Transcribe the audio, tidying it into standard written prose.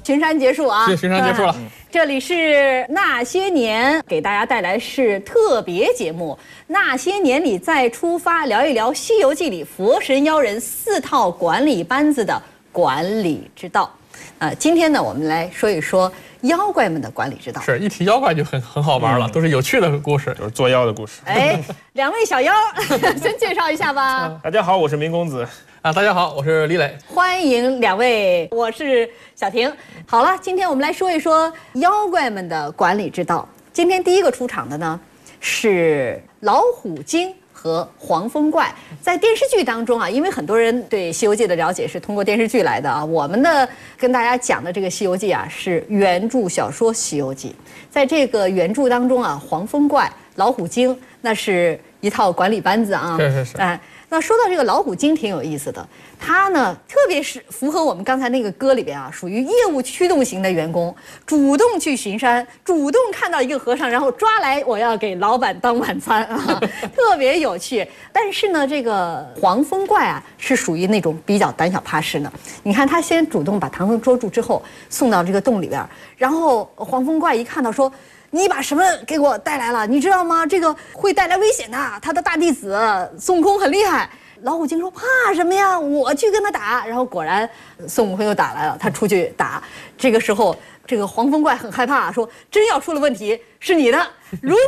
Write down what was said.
巡山结束啊， 是巡山结束了。 这里是那些年，给大家带来是特别节目。那些年里再出发，聊一聊《西游记》里佛神妖人4套管理班子的管理之道。今天呢，我们来说一说妖怪们的管理之道。 是一提妖怪就很好玩了，都是有趣的故事， 就是做妖的故事。 哎，两位小妖，先介绍一下吧。 大家好，我是明公子。 大家好，我是李磊。 欢迎两位，我是小婷。好了，今天我们来说一说妖怪们的管理之道。今天第一个出场的呢是老虎精和黄风怪。在电视剧当中啊，因为很多人对《西游记》的了解是通过电视剧来的啊，我们的跟大家讲的这个《西游记》啊是原著小说《西游记》。在这个原著当中啊，黄风怪、老虎精那是一套管理班子啊。 是。 那说到这个老虎精挺有意思的，他呢特别是符合我们刚才那个歌里边啊，属于业务驱动型的员工，主动去巡山，主动看到一个和尚，然后抓来我要给老板当晚餐啊，特别有趣。但是呢，这个黄风怪啊是属于那种比较胆小怕事的。你看他先主动把唐僧捉住之后，送到这个洞里边，然后黄风怪一看到说，你把什么给我带来了？你知道吗？这个会带来危险的。他的大弟子孙悟空很厉害。老虎精说：“怕什么呀？我去跟他打。”然后果然，孙悟空又打来了。他出去打，这个时候，这个黄风怪很害怕，说：“真要出了问题是你的。如